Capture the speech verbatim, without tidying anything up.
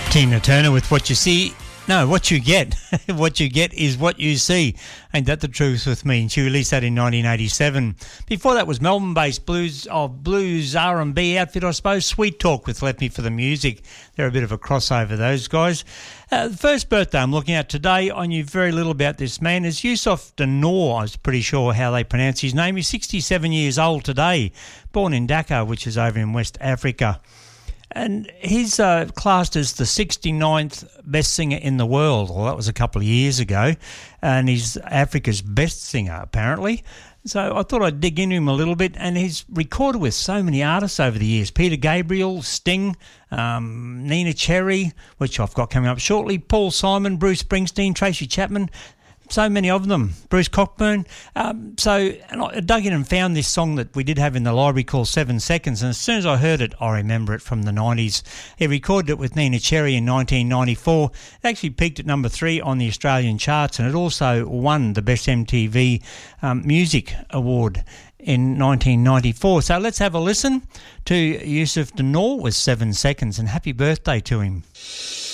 Tina Turner with What You See. No, what you get. What you get is what you see. Ain't that the truth with me? And she released that in nineteen eighty-seven. Before that was Melbourne-based blues, oh, blues R and B outfit, I suppose. Sweet Talk with Let Me For The Music. They're a bit of a crossover, those guys. Uh, the first birthday I'm looking at today, I knew very little about this man, is Yusuf Danoor. I was pretty sure how they pronounce his name. He's sixty-seven years old today, born in Dhaka, which is over in West Africa. And he's uh, classed as the sixty-ninth best singer in the world. Well, that was a couple of years ago. And he's Africa's best singer, apparently. So I thought I'd dig into him a little bit. And he's recorded with so many artists over the years. Peter Gabriel, Sting, um, Nina Cherry, which I've got coming up shortly, Paul Simon, Bruce Springsteen, Tracy Chapman. So many of them, Bruce Cockburn. Um, so and I dug in and found this song that we did have in the library called Seven Seconds, and as soon as I heard it, I remember it from the nineties. He recorded it with Nina Cherry in nineteen ninety-four. It actually peaked at number three on the Australian charts, and it also won the Best M T V um, Music Award in nineteen ninety-four. So let's have a listen to Yusuf Danoor with Seven Seconds, and happy birthday to him.